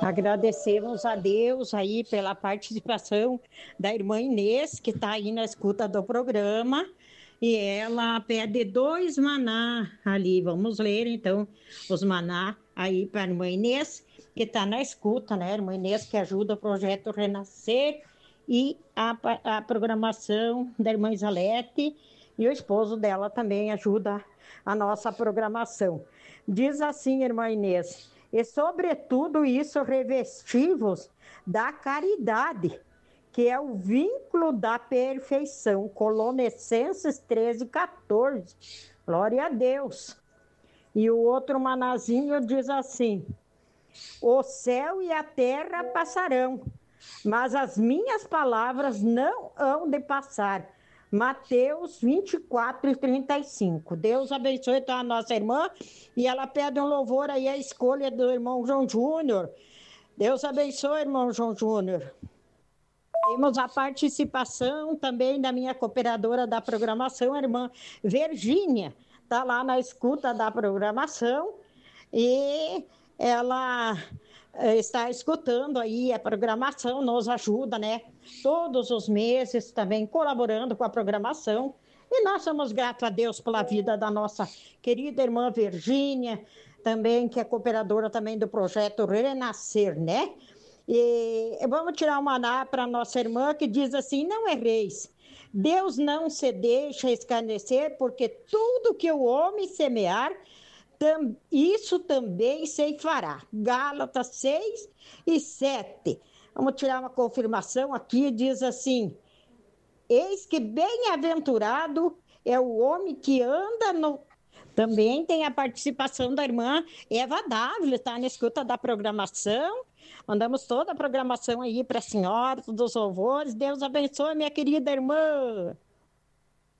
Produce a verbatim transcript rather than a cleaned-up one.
Agradecemos a Deus aí pela participação da irmã Inês, que está aí na escuta do programa, e ela pede dois maná ali. Vamos ler então os maná aí para a irmã Inês, que está na escuta, né? A irmã Inês que ajuda o projeto Renascer e a, a programação da irmã Isalete, e o esposo dela também ajuda a nossa programação. Diz assim, irmã Inês: e sobretudo isso revestivos da caridade, que é o vínculo da perfeição. Colossenses treze, quatorze. Glória a Deus. E o outro manazinho diz assim: o céu e a terra passarão, mas as minhas palavras não hão de passar. Mateus vinte e quatro, trinta e cinco. Deus abençoe então a nossa irmã, e ela pede um louvor aí, a escolha do irmão João Júnior. Deus abençoe, irmão João Júnior. Temos a participação também da minha cooperadora da programação, a irmã Virgínia, está lá na escuta da programação, e ela está escutando aí a programação, nos ajuda, né? Todos os meses também colaborando com a programação. E nós somos gratos a Deus pela vida da nossa querida irmã Virgínia, também, que é cooperadora também do projeto Renascer, né? E vamos tirar uma maná para nossa irmã, que diz assim: não erreis. Deus não se deixa escarnecer, porque tudo que o homem semear, isso também se fará. Gálatas seis e sete. Vamos tirar uma confirmação aqui, diz assim: eis que bem-aventurado é o homem que anda no... Também tem a participação da irmã Eva Dávila, está na escuta da programação. Mandamos toda a programação aí para a senhora, todos os louvores. Deus abençoe, minha querida irmã.